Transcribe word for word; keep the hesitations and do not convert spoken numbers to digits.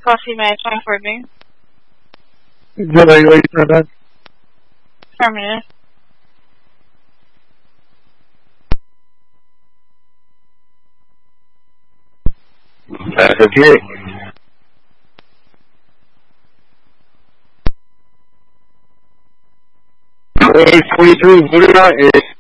Coffee May twenty-four B. Good, are you ready for that? Affirmative. That's okay. twenty twenty-three, voted on is